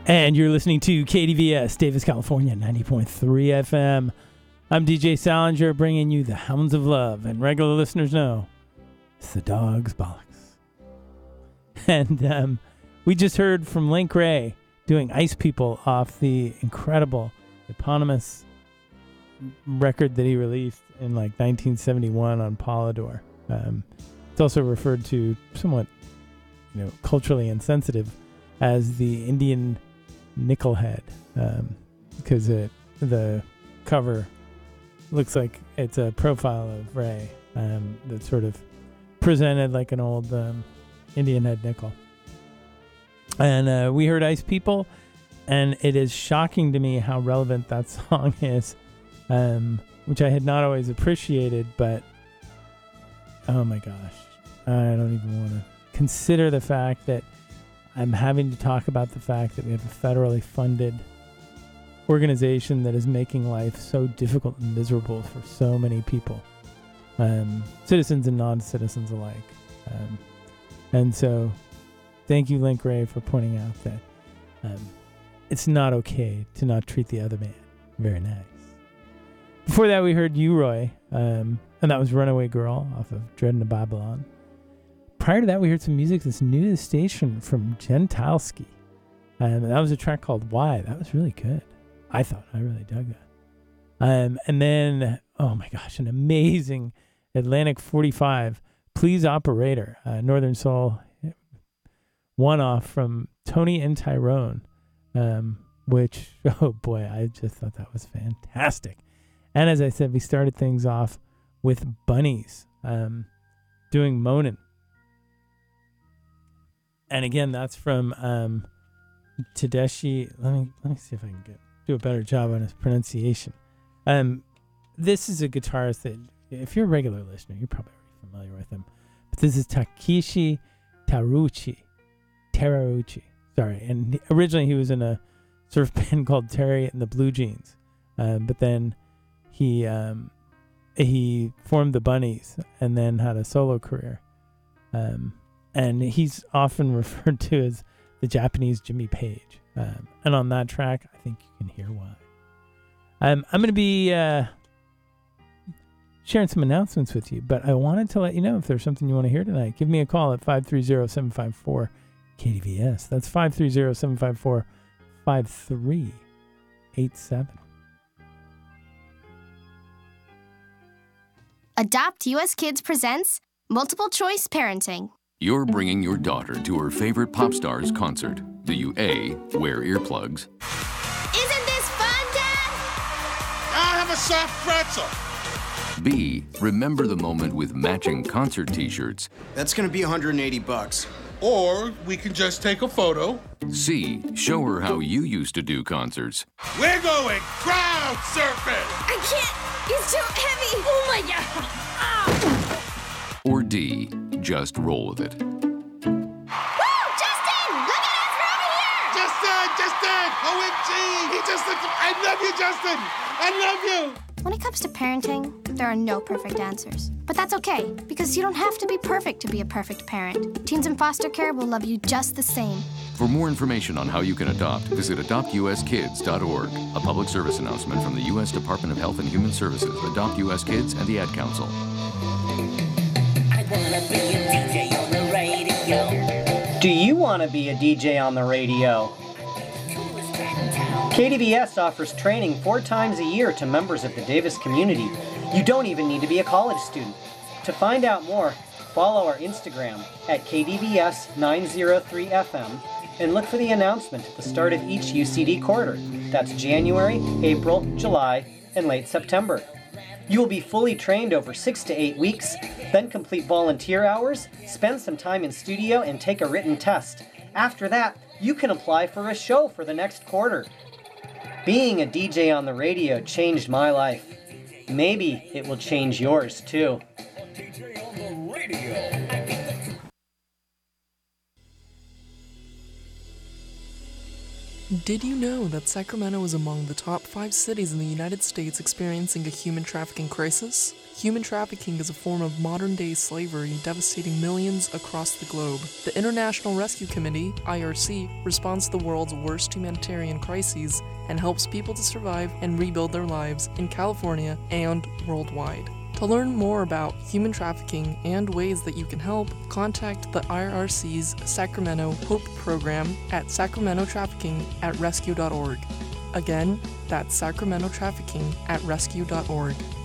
And you're listening to KDVS, Davis, California, 90.3 FM. I'm DJ Salinger, bringing you the Hounds of Love. And regular listeners know, it's the dog's bollocks. And we just heard from Link Wray doing Ice People off the incredible eponymous record that he released in like 1971 on Polydor. It's also referred to somewhat, culturally insensitive as the Indian Nickelhead, because the cover looks like it's a profile of Ray that's sort of presented like an old Indian head nickel. And we heard Ice People, and it is shocking to me how relevant that song is, which I had not always appreciated, but oh my gosh, I don't even want to consider the fact that I'm having to talk about the fact that we have a federally funded organization that is making life so difficult and miserable for so many people, citizens and non-citizens alike. And so thank you, Link Wray, for pointing out that it's not okay to not treat the other man very nice. Before that, we heard You, Roy, and that was Runaway Girl off of Dreading of Babylon. Prior to that, we heard some music that's new to the station from Gentilesky. And that was a track called Why. That was really good. I thought. I really dug that. And then, oh my gosh, an amazing Atlantic 45, Please Operator, Northern Soul one-off from Tony and Tyrone, which, oh boy, I just thought that was fantastic. And as I said, we started things off with Bunnies doing Moanin'. And again, that's from Tedeschi. Let me see if I can do a better job on his pronunciation. This is a guitarist that, if you're a regular listener, you're probably already familiar with him. But this is Takeshi Terauchi. Sorry. And originally he was in a surf band called Terry and the Blue Jeans. But then he formed the Bunnies and then had a solo career. And he's often referred to as the Japanese Jimmy Page. And on that track, I think you can hear why. I'm going to be sharing some announcements with you, but I wanted to let you know if there's something you want to hear tonight. Give me a call at 530-754-KDVS. That's 530-754-5387. Adopt US Kids presents Multiple Choice Parenting. You're bringing your daughter to her favorite pop star's concert. Do you A, wear earplugs? Isn't this fun, Dad? I'll have a soft pretzel. B, remember the moment with matching concert t-shirts? That's gonna be $180. Or we can just take a photo. C, show her how you used to do concerts. We're going crowd surfing. I can't. It's too heavy. Oh, my God. Or D, just roll with it. Woo! Justin! Look at us. We're over here. Justin! OMG! He just looked. I love you, Justin! I love you! When it comes to parenting, there are no perfect answers. But that's okay, because you don't have to be perfect to be a perfect parent. Teens in foster care will love you just the same. For more information on how you can adopt, visit adoptuskids.org. A public service announcement from the U.S. Department of Health and Human Services, Adopt U.S. Kids, and the Ad Council. I wanna be a DJ on the radio. Do you want to be a DJ on the radio? KDVS offers training 4 times a year to members of the Davis community. You don't even need to be a college student. To find out more, follow our Instagram at KDVS903FM and look for the announcement at the start of each UCD quarter. That's January, April, July, and late September. You will be fully trained over 6 to 8 weeks, then complete volunteer hours, spend some time in studio, and take a written test. After that, you can apply for a show for the next quarter. Being a DJ on the radio changed my life. Maybe it will change yours too. Did you know that Sacramento is among the top 5 cities in the United States experiencing a human trafficking crisis? Human trafficking is a form of modern-day slavery devastating millions across the globe. The International Rescue Committee, IRC, responds to the world's worst humanitarian crises and helps people to survive and rebuild their lives in California and worldwide. To learn more about human trafficking and ways that you can help, contact the IRC's Sacramento HOPE program at sacramentotrafficking@rescue.org. Again, that's sacramentotrafficking@rescue.org.